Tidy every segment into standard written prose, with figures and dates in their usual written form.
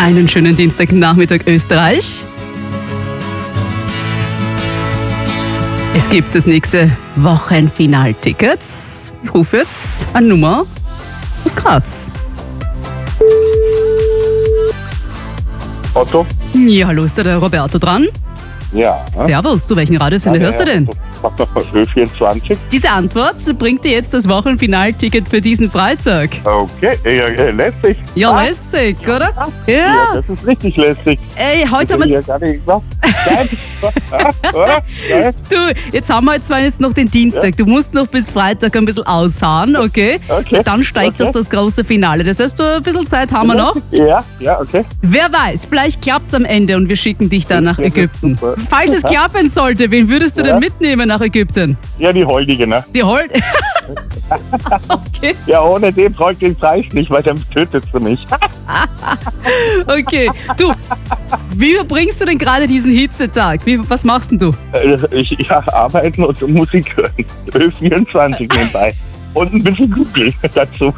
Einen schönen Dienstagnachmittag Österreich. Es gibt das nächste Wochenfinalticket. Ich rufe jetzt eine Nummer aus Graz. Otto? Ja, hallo, ist da der Roberto dran? Ja. Servus, du, welchen Radiosender hörst du denn? Ö24. Diese Antwort bringt dir jetzt das Wochenfinalticket für diesen Freitag. Okay, ja, lässig. Ja, lässig, oder? Ja, Ja. das ist richtig lässig. Ey, heute haben wir Ja, gar nicht gesagt. Geil. Du, jetzt haben wir zwar jetzt noch den Dienstag. Du musst noch bis Freitag ein bisschen ausharren, okay? Okay. Dann steigt Okay. das große Finale. Das heißt, ein bisschen Zeit haben wir noch. Ja, okay. Wer weiß, vielleicht klappt es am Ende und wir schicken dich dann nach Das ist Ägypten. super. Falls es klappen sollte, wen würdest du Ja. denn mitnehmen nach Ägypten? Ja, die Holdige, ne? Die Holt. Okay, Ja, ohne den brauche ich den Preis nicht, weil dann tötet sie mich. okay. Du, wie verbringst du denn gerade diesen Hitzetag? Was machst denn du? Ich arbeiten und Musik hören. Ö24 nebenbei. Und ein bisschen Google dazu.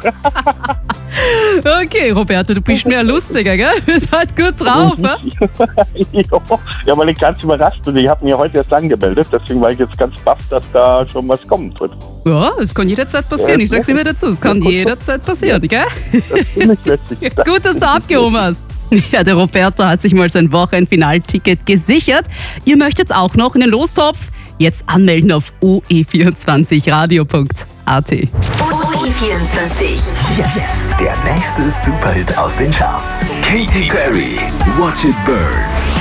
Okay, Roberto, du bist mir lustiger, gell? Du bist halt gut drauf, hä? Ja, weil ich ganz überrascht bin. Ich habe mich heute erst angemeldet, deswegen war ich jetzt ganz baff, dass da schon was kommt. Ja, es kann jederzeit passieren. Ich sag's immer dazu, es kann jederzeit passieren, gell? Das finde ich lässig. Gut, dass du abgehoben hast. Ja, der Roberto hat sich mal sein Wochenfinalticket gesichert. Ihr möchtet auch noch in den Lostopf? Jetzt anmelden auf oe24radio.at. OE24. Jetzt der nächste Superhit aus den Charts. Katy Perry, Watch It Burn.